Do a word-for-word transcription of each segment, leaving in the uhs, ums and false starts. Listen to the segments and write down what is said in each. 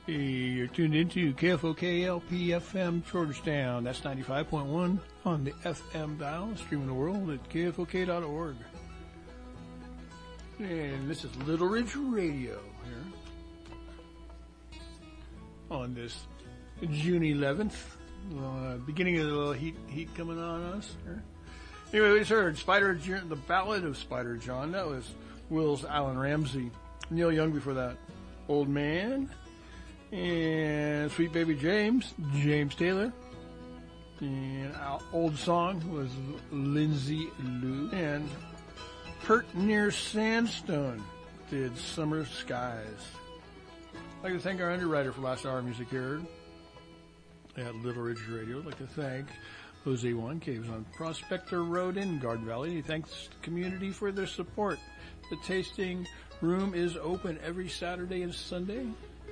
You're tuned into K F O K L P F M Georgetown. That's ninety-five point one on the F M dial, streaming the world at K F O K dot org. And this is Little Ridge Radio here on this June eleventh. Uh, beginning of the little heat heat coming on us here. Anyway, we just heard Spider, the Ballad of Spider John. That was Will's Alan Ramsey. Neil Young before that. Old Man. And Sweet Baby James, James Taylor. And our old song was Lindsay Lou. And Pert Near Sandstone did Summer Skies. I'd like to thank our underwriter for last hour music here at Little Ridge Radio. I'd like to thank Jose Juan Caves on Prospector Road in Garden Valley. He thanks the community for their support. The tasting room is open every Saturday and Sunday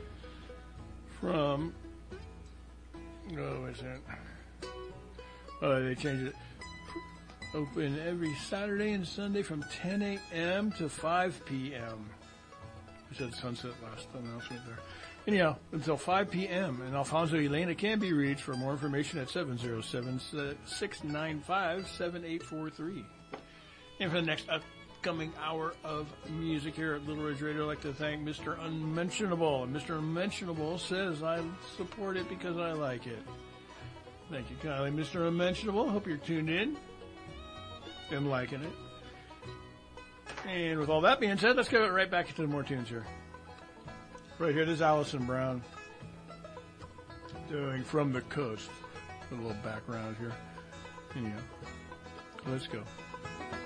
from, oh, is that? Oh, they changed it. Open every Saturday and Sunday from ten a.m. to five p.m. We said sunset last announcement there. Anyhow, until five p.m. And Alfonso Elena can be reached for more information at seven oh seven, six nine five, seven eight four three. And for the next upcoming hour of music here at Little Ridge Radio, I'd like to thank Mister Unmentionable. And Mister Unmentionable says, I support it because I like it. Thank you kindly, Mister Unmentionable. Hope you're tuned in and liking it. And with all that being said, let's go right back into the more tunes here. Right here, this is Alison Brown doing From the Coast. A little background here. Anyhow, let's go.